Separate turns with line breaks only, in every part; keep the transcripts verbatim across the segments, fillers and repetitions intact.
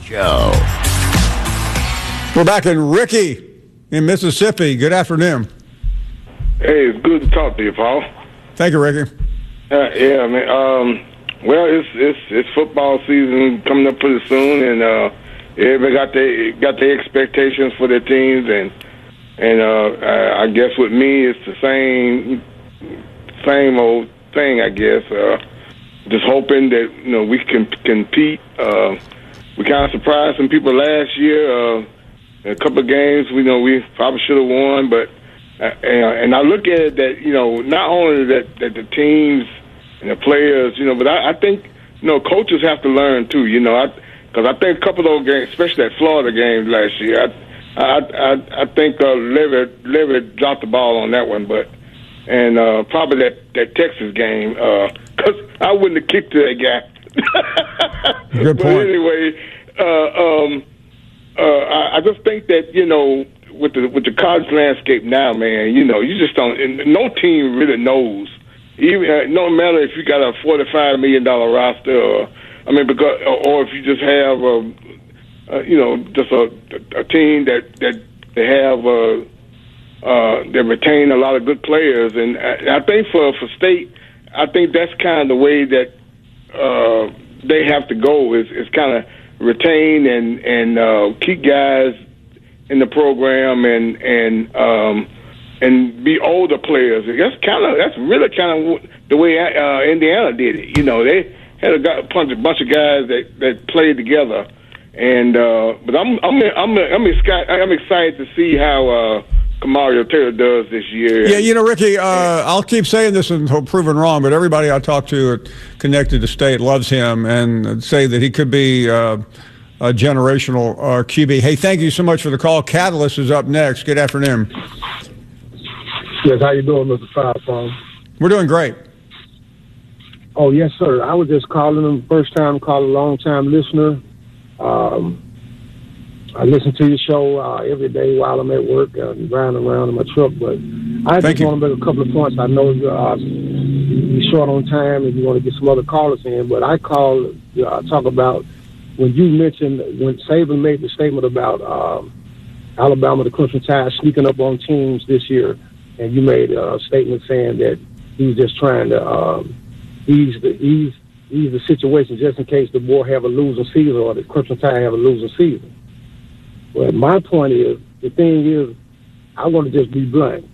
Show.
We're back in Ricky in Mississippi. Good afternoon.
Hey, it's good to talk to you, Paul.
Thank you, Ricky.
Uh, yeah, man. Um, well, it's it's it's football season coming up pretty soon, and uh, everybody got their got their expectations for their teams, and and uh, I, I guess with me, it's the same same old thing. I guess uh, just hoping that you know we can compete. Uh, we kind of surprised some people last year. Uh, a couple of games, we know we probably should have won, but. Uh, and I look at it that, you know, not only that, that the teams and the players, you know, but I, I think, you know, coaches have to learn too, you know, because I, I think a couple of those games, especially that Florida game last year, I I, I, I think uh, Levitt, Levitt dropped the ball on that one, but, and uh, probably that, that Texas game, because uh, I wouldn't have kicked to that guy.
Good point.
But anyway, uh, um, uh, I, I just think that, you know, with the with the college landscape now, man, you know, you just don't. No team really knows. Even uh, no matter if you got a forty-five million dollar roster, or I mean, because or, or if you just have, a, a, you know, just a, a team that that they have, uh, uh, they retain a lot of good players, and I, I think for for state, I think that's kind of the way that uh, they have to go. Is is kind of retain and and uh, keep guys in the program and and um, and be older players. That's kind of that's really kind of the way uh, Indiana did it. You know, they had a, guy, a bunch of bunch of guys that, that played together. And uh, but I'm I'm I'm I'm excited, I'm excited to see how uh, Kamario Taylor does this year.
Yeah, you know, Ricky, uh, I'll keep saying this until proven wrong, but everybody I talk to connected to State loves him and say that he could be. Uh, A generational uh, Q B. Hey, thank you so much for the call. Catalyst is up next. Good afternoon.
Yes, how you doing, Mister Firephone?
We're doing great.
Oh, yes, sir. I was just calling them, first time caller, long time listener. Um, I listen to your show uh, every day while I'm at work and driving around in my truck. But I
thank
just
you.
want to make a couple of points. I know you're, uh, you're short on time and you want to get some other callers in, but I call, uh, talk about when you mentioned, when Saban made the statement about um, Alabama, the Crimson Tide, sneaking up on teams this year, and you made a statement saying that he was just trying to um, ease the ease ease the situation just in case the boy have a losing season or the Crimson Tide have a losing season. Well, my point is, the thing is, I want to just be blunt.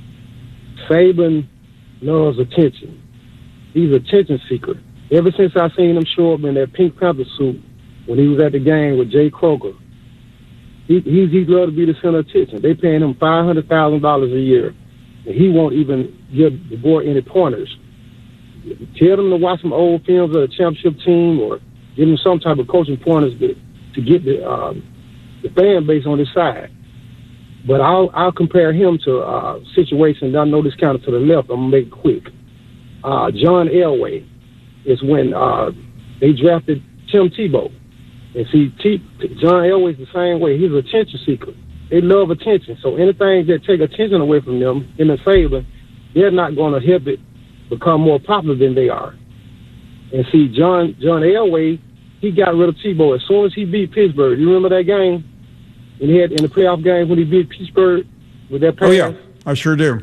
Saban loves attention. He's an attention seeker. Ever since I seen him show up in that Pink Panther suit, when he was at the game with Jay Kroger, he he he'd love to be the center of attention. They paying him five hundred thousand dollars a year, and he won't even give the boy any pointers. Tell them to watch some old films of the championship team, or give him some type of coaching pointers to to get the um, the fan base on his side. But I'll I'll compare him to uh, situations. I know this kind of to the left. I'm gonna make it quick. Uh, John Elway is when uh, they drafted Tim Tebow. And see, T- John Elway's the same way. He's an attention seeker. They love attention. So anything that take attention away from them in the favor, they're not going to help it become more popular than they are. And see, John John Elway, he got rid of Tebow as soon as he beat Pittsburgh. You remember that game? And he had in the playoff game when he beat Pittsburgh with that pass?
Oh, yeah, I sure do.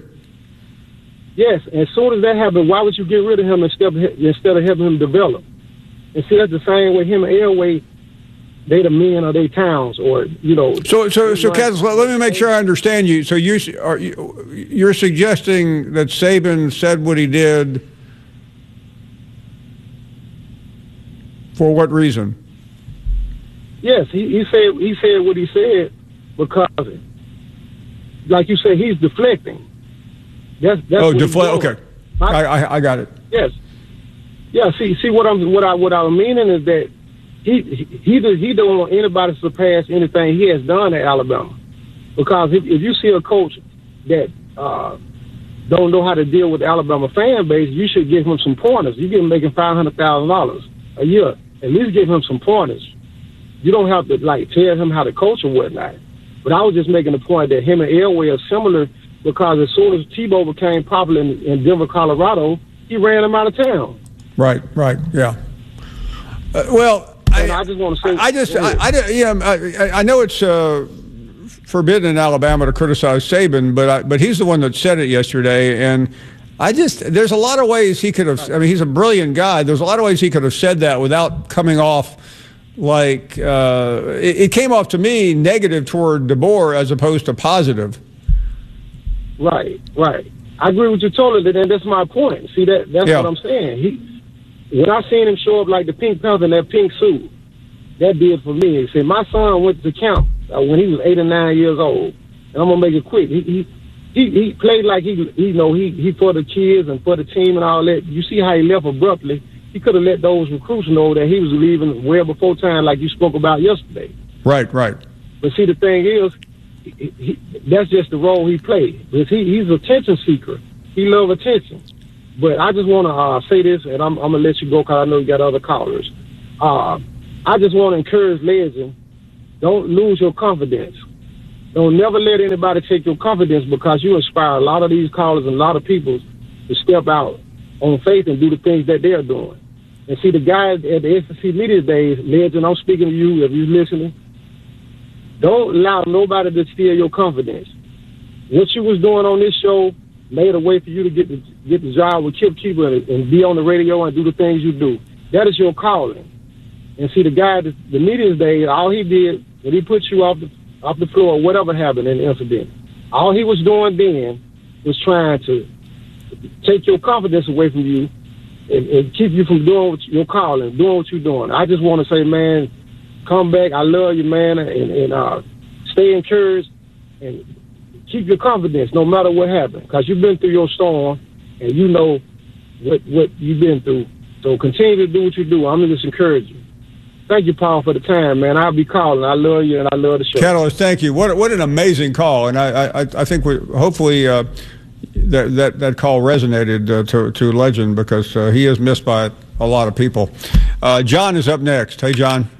Yes, and as soon as that happened, why would you get rid of him instead of, instead of helping him develop? And see, that's the same way him and Elway, they the men of their towns, or you know.
So, so, so, Kaz, let me make sure I understand you. So, you are you, you're suggesting that Saban said what he did for what reason?
Yes, he, he said he said what he said because, like you said, he's deflecting. That's, that's
oh, deflect. Okay, I, I I got it.
Yes. Yeah. See, see what I'm what I what I'm meaning is that. He he he don't want anybody to surpass anything he has done at Alabama, because if, if you see a coach that uh, don't know how to deal with the Alabama fan base, you should give him some pointers. You give him making five hundred thousand dollars a year, at least give him some pointers. You don't have to like tell him how to coach or whatnot. But I was just making the point that him and Elway are similar, because as soon as Tebow became popular in, in Denver, Colorado, he ran him out of town.
Right, right, yeah. Uh, well.
and I just want to say,
I just, I, I, yeah, I, I know it's uh, forbidden in Alabama to criticize Saban, but I, but he's the one that said it yesterday, and I just, there's a lot of ways he could have. I mean, he's a brilliant guy. There's a lot of ways he could have said that without coming off like uh, it, it came off to me negative toward DeBoer as opposed to positive.
Right, right. I agree with you totally, and that's my point. See, that that's
yeah.
what I'm saying. He. When I seen him show up like the Pink Panther in that pink suit, that did for me. He said, my son went to camp uh, when he was eight or nine years old, and I'm going to make it quick. He, he he he played like he, you know, he, he for the kids and for the team and all that. You see how he left abruptly. He could have let those recruits know that he was leaving well before time, like you spoke about yesterday.
Right, right.
But see, the thing is, he, he, that's just the role he played. Because he, he's an attention seeker. He loves attention. But I just want to uh, say this, and I'm, I'm going to let you go because I know you got other callers. Uh, I just want to encourage Legend, don't lose your confidence. Don't never let anybody take your confidence, because you inspire a lot of these callers and a lot of people to step out on faith and do the things that they're doing. And see, the guys at the S E C Media Days, Legend, I'm speaking to you if you're listening, don't allow nobody to steal your confidence. What you was doing on this show made a way for you to get the get the job with Kip Keeper and, and be on the radio and do the things you do. That is your calling. And see, the guy, the, the Media's Day, all he did when he put you off the off the floor, whatever happened in the incident, all he was doing then was trying to take your confidence away from you and, and keep you from doing what your calling, doing what you're doing. I just want to say, man, come back. I love you, man, and, and uh, stay encouraged and keep your confidence no matter what happened, because you've been through your storm and you know what what you've been through. So continue to do what you do. I'm going to just encourage you. Thank you, Paul, for the time, man. I'll be calling. I love you, and I love the show.
Catalyst, thank you. What what an amazing call, and I I, I think we hopefully uh, that that that call resonated uh, to to Legend, because uh, he is missed by a lot of people. Uh, John is up next. Hey, John.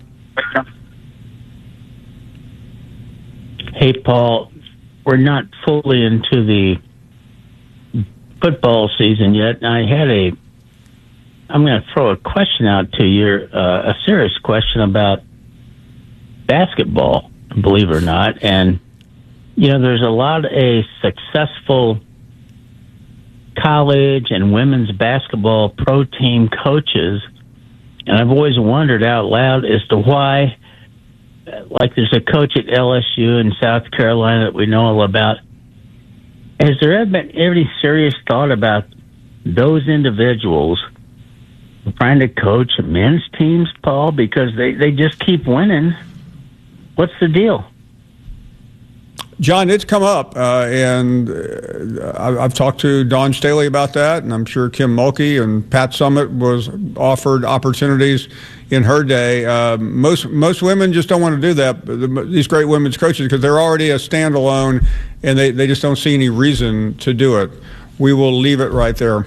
Hey, Paul. We're not fully into the football season yet. I had a, I'm going to throw a question out to you, uh, a serious question about basketball, believe it or not. And, you know, there's a lot of a successful college and women's basketball pro team coaches. And I've always wondered out loud as to why, like there's a coach at L S U in South Carolina that we know all about. Has there ever been any serious thought about those individuals trying to coach men's teams, Paul, because they, they just keep winning? What's the deal?
John, it's come up, uh, and uh, I've talked to Dawn Staley about that, and I'm sure Kim Mulkey and Pat Summitt was offered opportunities in her day. Uh, most most women just don't want to do that, these great women's coaches, because they're already a standalone, and they, they just don't see any reason to do it. We will leave it right there.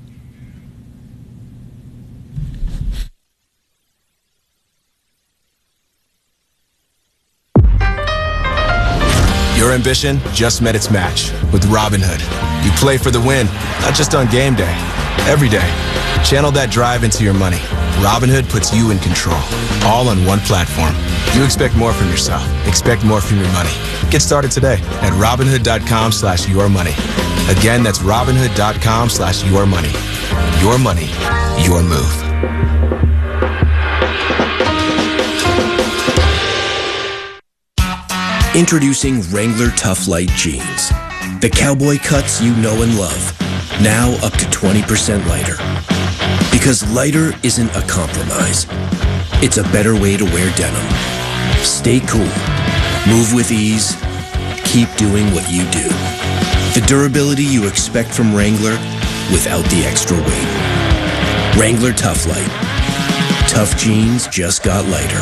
Your ambition just met its match with Robinhood. You play for the win, not just on game day, every day. Channel that drive into your money. Robinhood puts you in control, all on one platform. You expect more from yourself. Expect more from your money. Get started today at Robinhood.com slash your money. Again, that's Robinhood.com slash your money. Your money, your move.
Introducing Wrangler Tough Light Jeans. The cowboy cuts you know and love. Now up to twenty percent lighter. Because lighter isn't a compromise. It's a better way to wear denim. Stay cool. Move with ease. Keep doing what you do. The durability you expect from Wrangler without the extra weight. Wrangler Tough Light. Tough jeans just got lighter.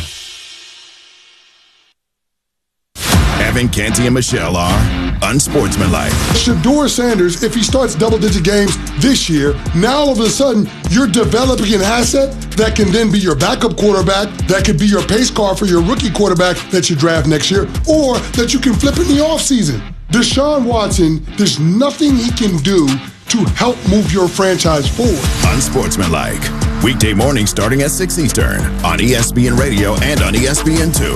Evan Canty and Michelle are unsportsmanlike.
Shedeur Sanders, if he starts double-digit games this year, now all of a sudden you're developing an asset that can then be your backup quarterback, that could be your pace car for your rookie quarterback that you draft next year, or that you can flip in the offseason. Deshaun Watson, there's nothing he can do to help move your franchise forward.
Unsportsmanlike Weekday morning starting at six Eastern on E S P N Radio and on E S P N two.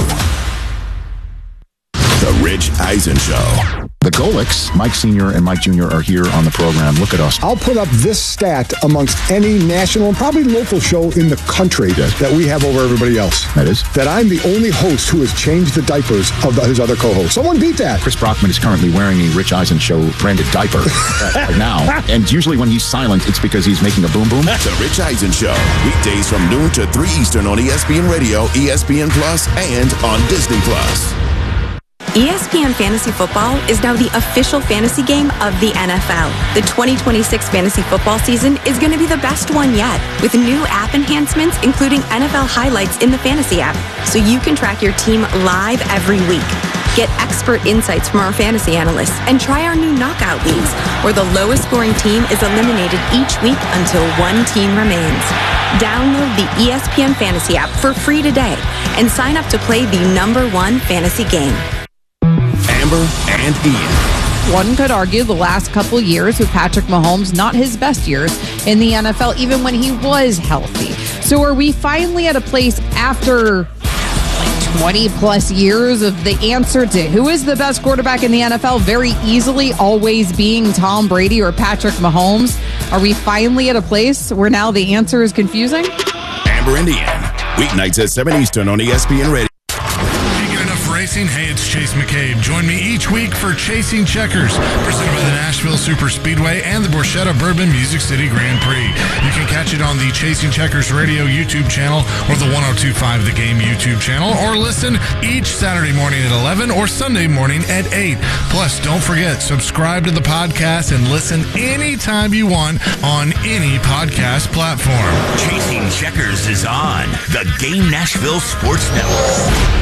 The Rich Eisen Show.
The Golics, Mike Senior and Mike Junior are here on the program. Look at us.
I'll put up this stat amongst any national and probably local show in the country yes. that we have over everybody else.
That is?
That I'm the only host who has changed the diapers of the, his other co-hosts. Someone beat that.
Chris Brockman is currently wearing a Rich Eisen Show branded diaper right now. And usually when he's silent, it's because he's making a boom boom.
The Rich Eisen Show. Weekdays from noon to three Eastern on E S P N Radio, E S P N Plus, and on Disney Plus.
E S P N Fantasy Football is now the official fantasy game of the N F L. The twenty twenty-six fantasy football season is going to be the best one yet, with new app enhancements including N F L highlights in the fantasy app, so you can track your team live every week. Get expert insights from our fantasy analysts and try our new knockout leagues, where the lowest scoring team is eliminated each week until one team remains. Download the E S P N Fantasy app for free today and sign up to play the number one fantasy game.
Amber and Ian.
One could argue the last couple years with Patrick Mahomes, not his best years in the N F L, even when he was healthy. So are we finally at a place after like twenty plus years of the answer to who is the best quarterback in the N F L very easily always being Tom Brady or Patrick Mahomes? Are we finally at a place where now the answer is confusing?
Amber and Ian. Weeknights at seven Eastern on E S P N Radio.
Racing. Hey, it's Chase McCabe. Join me each week for Chasing Checkers, presented by the Nashville Super Speedway and the Borchetta Bourbon Music City Grand Prix. You can catch it on the Chasing Checkers Radio YouTube channel or the one oh two point five The Game YouTube channel, or listen each Saturday morning at eleven or Sunday morning at eight. Plus, don't forget, subscribe to the podcast and listen anytime you want on any podcast platform.
Chasing Checkers is on the Game Nashville Sports Network.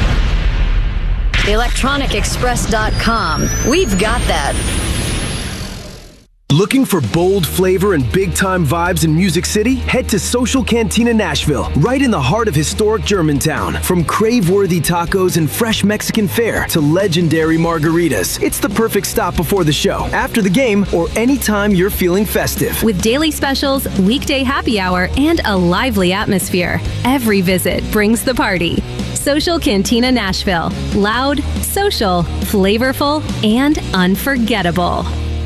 electronic express dot com. We've got that.
Looking for bold flavor and big-time vibes in Music City? Head to Social Cantina Nashville, right in the heart of historic Germantown. From crave-worthy tacos and fresh Mexican fare to legendary margaritas, it's the perfect stop before the show, after the game, or anytime you're feeling festive.
With daily specials, weekday happy hour, and a lively atmosphere, every visit brings the party. Social Cantina Nashville. Loud, social, flavorful, and unforgettable.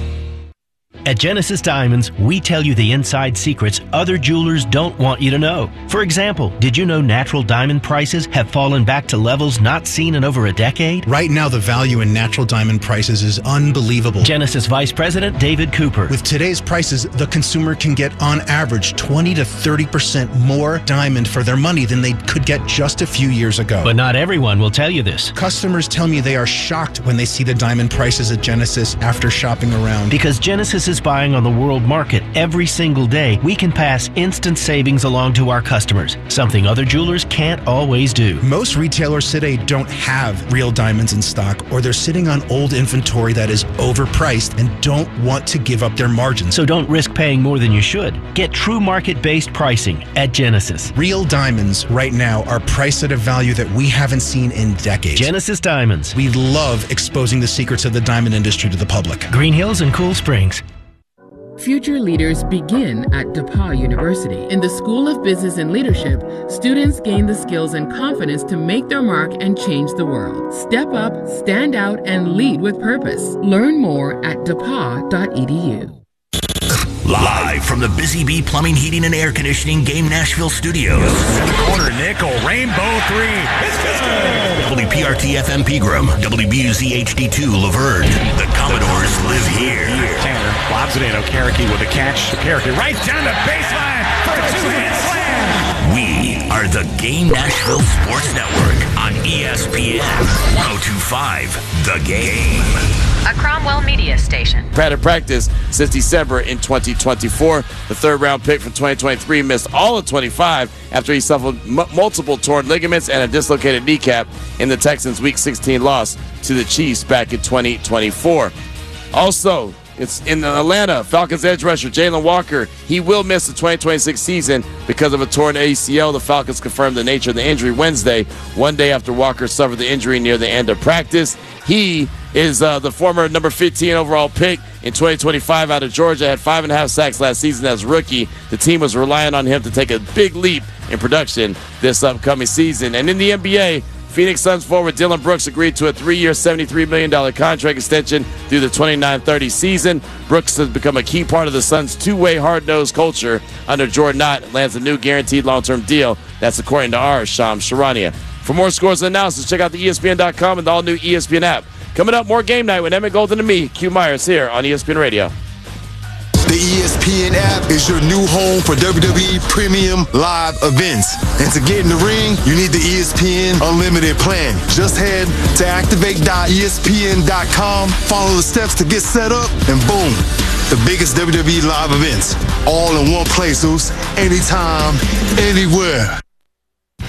At Genesis Diamonds, we tell you the inside secrets other jewelers don't want you to know. For example, did you know natural diamond prices have fallen back to levels not seen in over a decade?
Right now, the value in natural diamond prices is unbelievable.
Genesis Vice President David Cooper.
With today's prices, the consumer can get on average twenty to thirty percent more diamond for their money than they could get just a few years ago.
But not everyone will tell you this.
Customers tell me they are shocked when they see the diamond prices at Genesis after shopping around.
Because Genesis is buying on the world market every single day, we can pass instant savings along to our customers, something other jewelers can't always do.
Most retailers today don't have real diamonds in stock, or they're sitting on old inventory that is overpriced and don't want to give up their margins.
So don't risk paying more than you should. Get true market-based pricing at Genesis.
Real diamonds right now are priced at a value that we haven't seen in decades.
Genesis Diamonds.
We love exposing the secrets of the diamond industry to the public.
Green Hills and Cool Springs.
Future leaders begin at DePauw University. In the School of Business and Leadership, students gain the skills and confidence to make their mark and change the world. Step up, stand out, and lead with purpose. Learn more at D E P A W dot E D U.
Live from the Busy Bee Plumbing, Heating, and Air Conditioning Game Nashville Studios.
In the corner, Nickel, rainbow three. It's good!
W P R T F M Pegram, W B U Z H D two Laverne. The Commodores live here.
Tanner lobs it in. Okereke with a catch. Okereke right down the baseline for a two-hand slam.
We are the Game Nashville Sports Network on E S P N one oh two point five The Game.
A Cromwell media station.
Had a practice since December in twenty twenty-four. The third round pick from twenty twenty-three missed all of twenty-five after he suffered m- multiple torn ligaments and a dislocated kneecap in the Texans' Week sixteen loss to the Chiefs back in twenty twenty-four. Also, It's in Atlanta. Falcons edge rusher Jalen Walker, he will miss the twenty twenty-six season because of a torn A C L. The Falcons confirmed the nature of the injury Wednesday, one day after Walker suffered the injury near the end of practice. He is uh, the former number fifteen overall pick in twenty twenty-five out of Georgia, had five and a half sacks last season as a rookie. The team was relying on him to take a big leap in production this upcoming season. And in the N B A, Phoenix Suns forward Dylan Brooks agreed to a three-year, seventy-three million dollars contract extension through the twenty-nine thirty season. Brooks has become a key part of the Suns' two-way, hard-nosed culture under Jordan Knott, lands a new guaranteed long-term deal. That's according to our Shams Charania. For more scores and analysis, check out the E S P N dot com and the all-new E S P N app. Coming up, more Game Night with Emmett Golden and me, Q Myers, here on E S P N Radio.
The E S P N app is your new home for W W E Premium Live events. And to get in the ring, you need the E S P N Unlimited plan. Just head to activate dot E S P N dot com, follow the steps to get set up, and boom, the biggest W W E live events. All in one place, Zeus. Anytime, anywhere.